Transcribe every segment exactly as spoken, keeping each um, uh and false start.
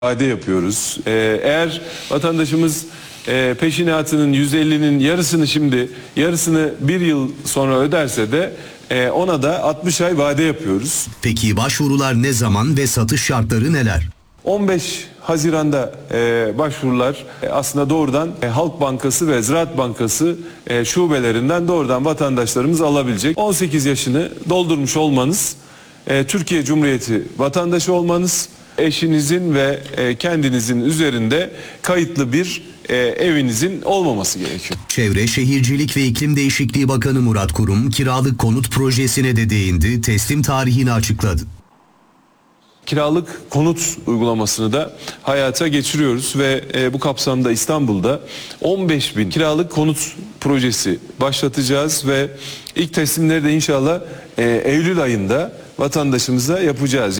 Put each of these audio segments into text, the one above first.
vade yapıyoruz. Ee, eğer vatandaşımız e, peşinatının yüzde ellinin yarısını şimdi, yarısını bir yıl sonra öderse de e, ona da altmış ay vade yapıyoruz. Peki başvurular ne zaman ve satış şartları neler? on beş Haziran'da e, başvurular e, aslında doğrudan e, Halk Bankası ve Ziraat Bankası e, şubelerinden doğrudan vatandaşlarımız alabilecek. on sekiz yaşını doldurmuş olmanız, e, Türkiye Cumhuriyeti vatandaşı olmanız, eşinizin ve e, kendinizin üzerinde kayıtlı bir e, evinizin olmaması gerekiyor. Çevre, Şehircilik ve İklim Değişikliği Bakanı Murat Kurum kiralık konut projesine de değindi, teslim tarihini açıkladı. Kiralık konut uygulamasını da hayata geçiriyoruz ve e, bu kapsamda İstanbul'da on beş bin kiralık konut projesi başlatacağız ve ilk teslimleri de inşallah e, Eylül ayında vatandaşımıza yapacağız.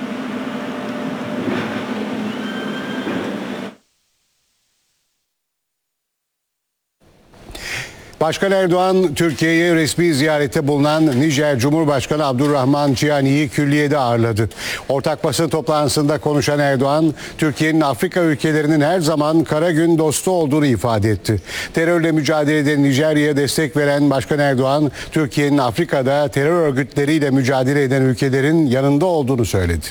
Başkan Erdoğan, Türkiye'ye resmi ziyarette bulunan Nijer Cumhurbaşkanı Abdurrahman Çiyani'yi külliyede ağırladı. Ortak basın toplantısında konuşan Erdoğan, Türkiye'nin Afrika ülkelerinin her zaman kara gün dostu olduğunu ifade etti. Terörle mücadelede Nijerya'ya destek veren Başkan Erdoğan, Türkiye'nin Afrika'da terör örgütleriyle mücadele eden ülkelerin yanında olduğunu söyledi.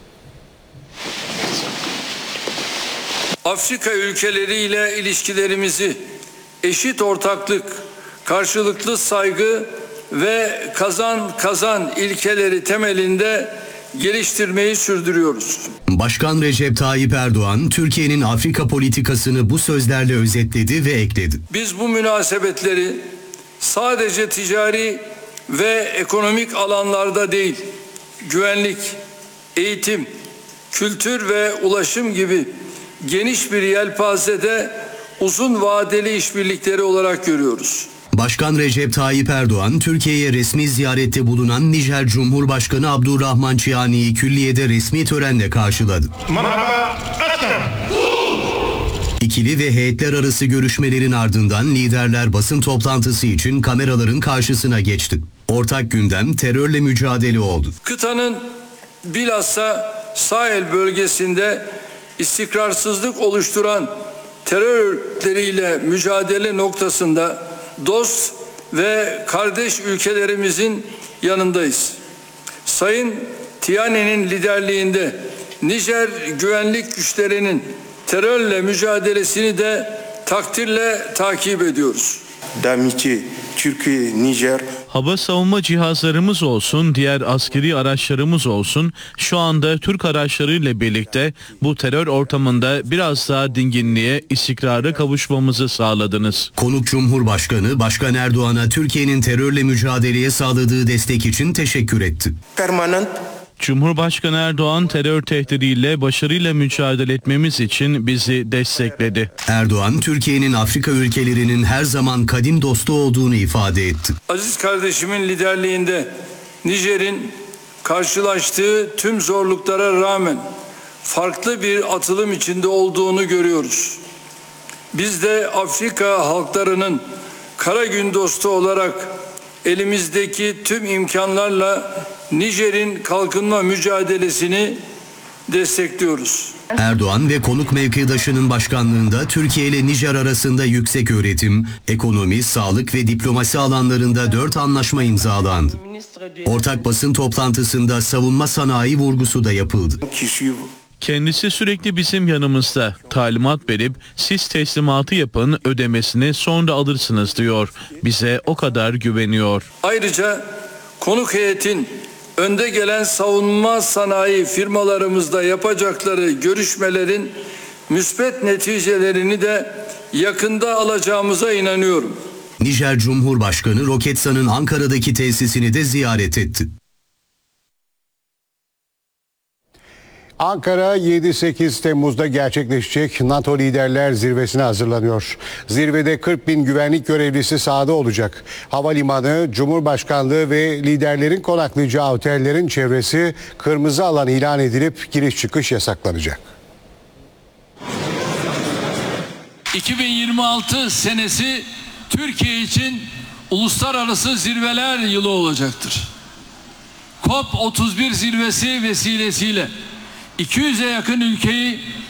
Afrika ülkeleriyle ilişkilerimizi eşit ortaklık, karşılıklı saygı ve kazan kazan ilkeleri temelinde geliştirmeyi sürdürüyoruz. Başkan Recep Tayyip Erdoğan, Türkiye'nin Afrika politikasını bu sözlerle özetledi ve ekledi. Biz bu münasebetleri sadece ticari ve ekonomik alanlarda değil, güvenlik, eğitim, kültür ve ulaşım gibi geniş bir yelpazede uzun vadeli işbirlikleri olarak görüyoruz. Başkan Recep Tayyip Erdoğan, Türkiye'ye resmi ziyarette bulunan Nijer Cumhurbaşkanı Abdurrahman Çiyani'yi külliyede resmi törenle karşıladı. İkili ve heyetler arası görüşmelerin ardından liderler basın toplantısı için kameraların karşısına geçti. Ortak gündem terörle mücadele oldu. Kıtanın bilhassa Sahel bölgesinde istikrarsızlık oluşturan terörleriyle mücadele noktasında dost ve kardeş ülkelerimizin yanındayız. Sayın Tiani'nin liderliğinde Nijer güvenlik güçlerinin terörle mücadelesini de takdirle takip ediyoruz. D'amitié Türkiye-Nijer. Hava savunma cihazlarımız olsun, diğer askeri araçlarımız olsun, şu anda Türk araçlarıyla birlikte bu terör ortamında biraz daha dinginliğe, istikrara kavuşmamızı sağladınız. Konuk Cumhurbaşkanı, Başkan Erdoğan'a Türkiye'nin terörle mücadeleye sağladığı destek için teşekkür etti. Permanent. Cumhurbaşkanı Erdoğan terör tehdidiyle başarıyla mücadele etmemiz için bizi destekledi. Erdoğan, Türkiye'nin Afrika ülkelerinin her zaman kadim dostu olduğunu ifade etti. Aziz kardeşimin liderliğinde Nijer'in karşılaştığı tüm zorluklara rağmen farklı bir atılım içinde olduğunu görüyoruz. Biz de Afrika halklarının kara gün dostu olarak elimizdeki tüm imkanlarla Nijer'in kalkınma mücadelesini destekliyoruz. Erdoğan ve konuk mevkidaşının başkanlığında Türkiye ile Nijer arasında yüksek öğretim, ekonomi, sağlık ve diplomasi alanlarında dört anlaşma imzalandı. Ortak basın toplantısında savunma sanayi vurgusu da yapıldı. Kendisi sürekli bizim yanımızda, talimat verip siz teslimatı yapın, ödemesini sonra alırsınız diyor. Bize o kadar güveniyor. Ayrıca konuk heyetin önde gelen savunma sanayi firmalarımızda yapacakları görüşmelerin müspet neticelerini de yakında alacağımıza inanıyorum. Nijer Cumhurbaşkanı Roketsan'ın Ankara'daki tesisini de ziyaret etti. Ankara yedi sekiz Temmuz'da gerçekleşecek NATO Liderler Zirvesi'ne hazırlanıyor. Zirvede kırk bin güvenlik görevlisi sahada olacak. Havalimanı, Cumhurbaşkanlığı ve liderlerin konaklayacağı otellerin çevresi kırmızı alan ilan edilip giriş çıkış yasaklanacak. iki bin yirmi altı senesi Türkiye için uluslararası zirveler yılı olacaktır. COP otuz bir zirvesi vesilesiyle iki yüze yakın ülkeyi